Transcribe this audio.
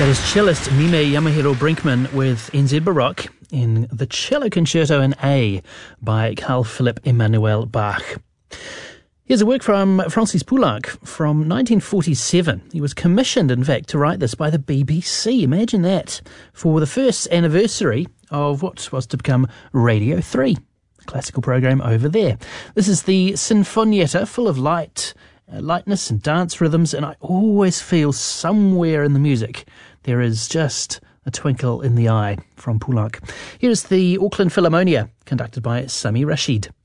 That is cellist Mime Yamahiro Brinkman with NZ Baroque in the Cello Concerto in A by Carl Philipp Emanuel Bach. Here's a work from Francis Poulenc from 1947. He was commissioned, in fact, to write this by the BBC. Imagine that, for the first anniversary of what was to become Radio 3, the classical program over there. This is the Sinfonietta, full of lightness and dance rhythms, and I always feel somewhere in the music there is just a twinkle in the eye from Poulenc. Here's the Auckland Philharmonia, conducted by Sami Rashid.